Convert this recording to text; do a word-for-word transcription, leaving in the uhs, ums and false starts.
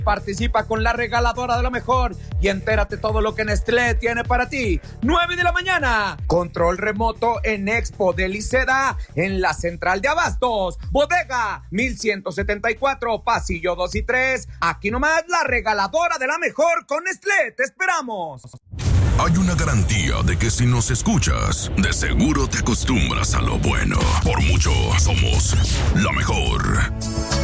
Participa con la regaladora de lo mejor y entérate todo lo que Nestlé tiene para ti. nueve de la mañana. Control remoto en Expo de Liceda, en la central de abastos. Bodega mil ciento setenta y cuatro, pasillo dos y tres. Aquí nomás la regaladora de la mejor con Nestlé. Te esperamos. Hay una garantía de que si nos escuchas, de seguro te acostumbras a lo bueno. Por mucho, somos la mejor.